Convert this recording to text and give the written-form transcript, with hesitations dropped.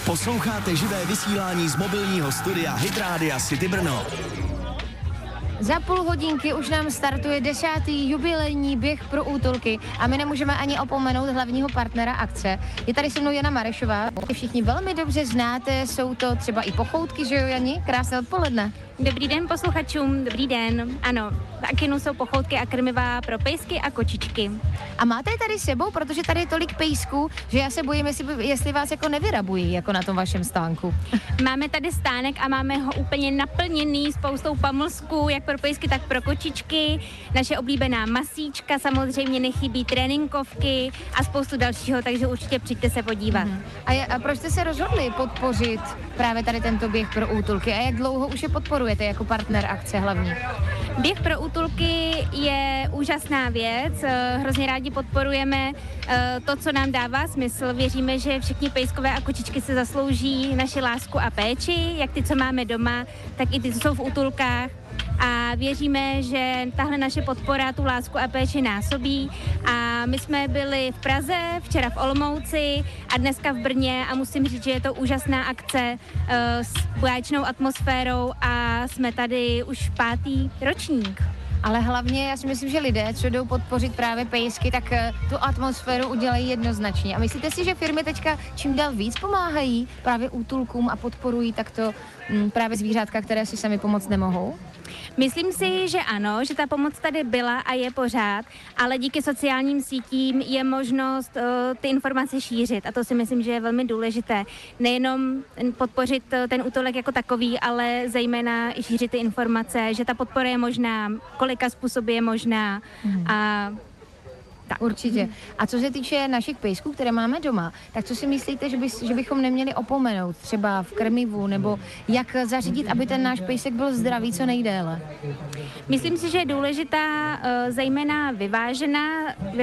Posloucháte živé vysílání z mobilního studia Hit Rádia City Brno. Za půl hodinky už nám startuje 10. jubilejní běh pro útulky a my nemůžeme ani opomenout hlavního partnera akce. Je tady se mnou Jana Marešová. Všichni velmi dobře znáte, jsou to třeba i pochoutky, že jo, Jani? Krásné odpoledne. Dobrý den posluchačům, dobrý den. Ano, v Akinu jsou pochoutky a krmiva pro pejsky a kočičky. A máte je tady s sebou, protože tady je tolik pejsků, že já se bojím, jestli vás jako nevyrabují, jako na tom vašem stánku. Máme tady stánek a máme ho úplně naplněný spoustou pamlsků, jak pro pejsky, tak pro kočičky. Naše oblíbená masíčka, samozřejmě nechybí tréninkovky a spoustu dalšího, takže určitě přijďte se podívat. A proč jste se rozhodli podpořit právě tady tento běh pro útulky a jak dlouho už je podporujete jako partner akce hlavní? Běh pro útulky je úžasná věc, hrozně rádi podporujeme to, co nám dává smysl. Věříme, že všichni pejskové a kočičky se zaslouží naši lásku a péči, jak ty, co máme doma, tak i ty, co jsou v útulkách. A věříme, že tahle naše podpora tu lásku a péči násobí. A my jsme byli v Praze, včera v Olomouci a dneska v Brně a musím říct, že je to úžasná akce s báječnou atmosférou a jsme tady už 5. ročník. Ale hlavně já si myslím, že lidé, co jdou podpořit právě pejsky, tak tu atmosféru udělají jednoznačně. A myslíte si, že firmy teďka čím dál víc pomáhají právě útulkům a podporují takto právě zvířátka, které si sami pomoct nemohou? Myslím si, že ano, že ta pomoc tady byla a je pořád, ale díky sociálním sítím je možnost ty informace šířit a to si myslím, že je velmi důležité. Nejenom podpořit ten útulek jako takový, ale zejména i šířit ty informace, že ta podpora je možná, kolika způsoby je možná a tak. Určitě. A co se týče našich pejsků, které máme doma, tak co si myslíte, že bychom neměli opomenout třeba v krmivu, nebo jak zařídit, aby ten náš pejsek byl zdravý co nejdéle? Myslím si, že je důležitá zejména vyvážená